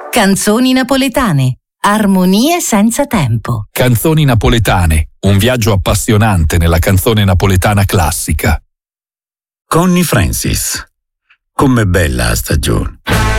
Canzoni napoletane. Armonie senza tempo. Canzoni napoletane, un viaggio appassionante nella canzone napoletana classica. Connie Francis. Com'è bella la stagione.